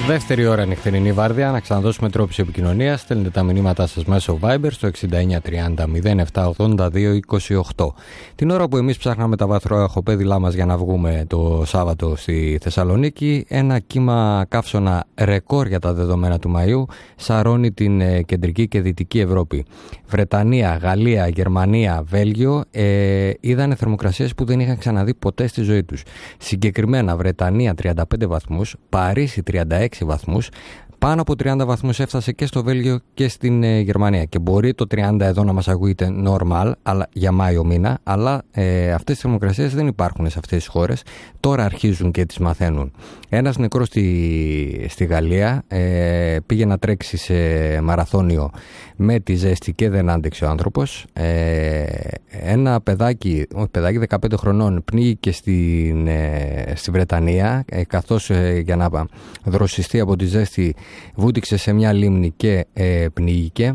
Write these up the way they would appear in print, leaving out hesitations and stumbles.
Δεύτερη ώρα νυχτερινή βάρδια. Να ξαναδώσουμε τρόπους επικοινωνίας. Στέλνετε τα μηνύματά σας μέσω Viber στο 6930 0782 28. Την ώρα που εμείς ψάχναμε τα βαθροαχοπέδιλά μας για να βγούμε το Σάββατο στη Θεσσαλονίκη, ένα κύμα καύσωνα ρεκόρ για τα δεδομένα του Μαΐου σαρώνει την κεντρική και δυτική Ευρώπη. Βρετανία, Γαλλία, Γερμανία, Βέλγιο είδανε θερμοκρασίες που δεν είχαν ξαναδεί ποτέ στη ζωή τους. Συγκεκριμένα Βρετανία 35 βαθμούς, Παρίσι 36 βαθμούς, πάνω από 30 βαθμούς έφτασε και στο Βέλγιο και στην Γερμανία. Και μπορεί το 30 εδώ να μας ακούγεται normal αλλά, για Μάιο μήνα, αλλά αυτές τις θερμοκρασίες δεν υπάρχουν σε αυτές τις χώρες. Τώρα αρχίζουν και τις μαθαίνουν. Ένας νεκρός στη Γαλλία πήγε να τρέξει σε μαραθώνιο με τη ζέστη και δεν άντεξε ο άνθρωπος. Ένα παιδάκι 15 χρονών πνίγηκε στη Βρετανία, καθώς για να δροσιστεί από τη ζέστη βούτυξε σε μια λίμνη και πνίγηκε.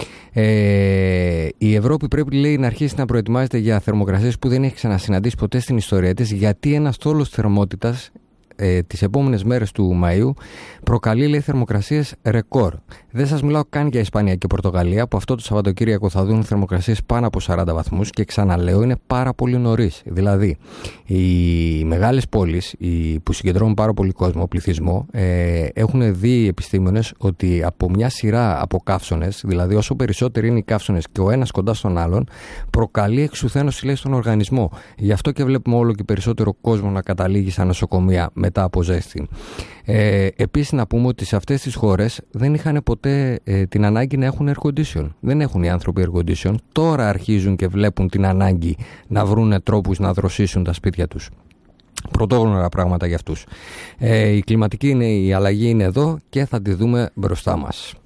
Η Ευρώπη πρέπει, λέει, να αρχίσει να προετοιμάζεται για θερμοκρασίες που δεν έχει ξανασυναντήσει ποτέ στην ιστορία της, γιατί ένας στόλος θερμότητας τις επόμενες μέρες του Μαΐου προκαλεί, λέει, θερμοκρασίες ρεκόρ. Δεν σας μιλάω καν για Ισπανία και Πορτογαλία, που αυτό το Σαββατοκύριακο θα δουν θερμοκρασίες πάνω από 40 βαθμούς, και ξαναλέω, είναι πάρα πολύ νωρίς. Δηλαδή, οι μεγάλες πόλεις που συγκεντρώνουν πάρα πολύ κόσμο, πληθυσμό, έχουν δει οι επιστήμονες ότι από μια σειρά από καύσωνες, δηλαδή όσο περισσότεροι είναι οι καύσωνες και ο ένας κοντά στον άλλον, προκαλεί εξουθένωση, λέει, στον οργανισμό. Γι' αυτό και βλέπουμε όλο και περισσότερο κόσμο να καταλήγει στα νοσοκομεία μετά από ζέστη. Επίσης να πούμε ότι σε αυτές τις χώρες δεν είχαν ποτέ την ανάγκη να έχουν air condition. Δεν έχουν οι άνθρωποι air condition. Τώρα αρχίζουν και βλέπουν την ανάγκη να βρουν τρόπους να δροσίσουν τα σπίτια τους. Πρωτόγνωρα πράγματα για αυτούς. Η κλιματική αλλαγή είναι εδώ και θα τη δούμε μπροστά μας.